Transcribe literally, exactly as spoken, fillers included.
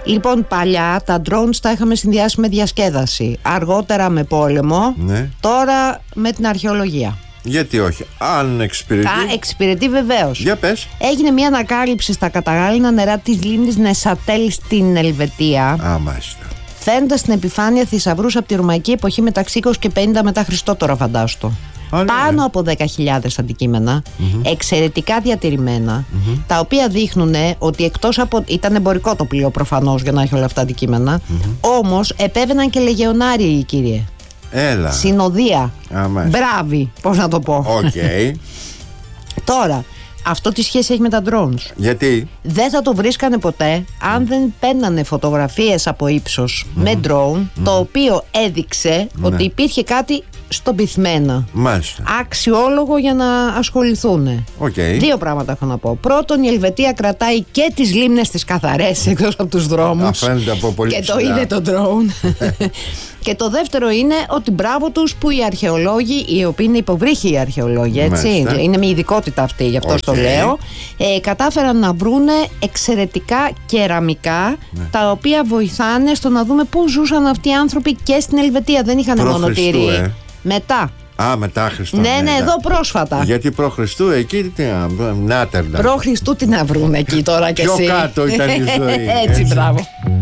Λοιπόν, παλιά τα drones τα είχαμε συνδυάσει με διασκέδαση. Αργότερα με πόλεμο. Ναι. Τώρα με την αρχαιολογία. Γιατί όχι, αν εξυπηρετεί. Θα εξυπηρετεί βεβαίως. Για πες. Έγινε μια ανακάλυψη στα καταγάλινα νερά της λίμνης Νεσατέλ στην Ελβετία. Α, μάλιστα. Φαίνοντας στην επιφάνεια θησαυρούς από τη ρωμαϊκή εποχή μεταξύ είκοσι και πενήντα μετά Χριστό, τώρα φαντάστο. Α, ναι. Πάνω από δέκα χιλιάδες αντικείμενα, mm-hmm. εξαιρετικά διατηρημένα, mm-hmm. τα οποία δείχνουν ότι εκτός από. Ήταν εμπορικό το πλοίο προφανώς για να έχει όλα αυτά τα αντικείμενα, mm-hmm. όμως επέβαιναν και λεγεωνάριοι, κύριε. Έλα. Συνοδεία. Α, μπράβοι, πώς να το πω. Okay. Τώρα, αυτό τι σχέση έχει με τα drones? Γιατί? Δεν θα το βρίσκανε ποτέ αν mm. δεν παίρνανε φωτογραφίες από ύψος mm. με drone, mm. το οποίο έδειξε mm. ότι υπήρχε κάτι στον πυθμένα. Μάλιστα. Αξιόλογο για να ασχοληθούν. Okay. Δύο πράγματα έχω να πω. Πρώτον, η Ελβετία κρατάει και τις λίμνες τις καθαρές εκτός από τους δρόμους. Από πολύ και ψηλά. το είδε το drone. Και το δεύτερο είναι ότι μπράβο τους που οι αρχαιολόγοι, οι οποίοι είναι υποβρύχοι αρχαιολόγοι, έτσι, Μάλιστα. είναι μια ειδικότητα αυτή, γι' αυτό okay. το λέω, ε, κατάφεραν να βρούνε εξαιρετικά κεραμικά, ναι. τα οποία βοηθάνε στο να δούμε πώς ζούσαν αυτοί οι άνθρωποι και στην Ελβετία. Δεν είχαν μόνο τυρί. Ε. Μετά. Α, μετά Χριστό. Ναι, ναι, ναι, εδώ πρόσφατα. Γιατί προ Χριστού εκεί τι να. Προ Χριστού τι να βρουν εκεί τώρα κι εσύ. Πιο κάτω ήταν η ζωή. Έτσι, μπράβο.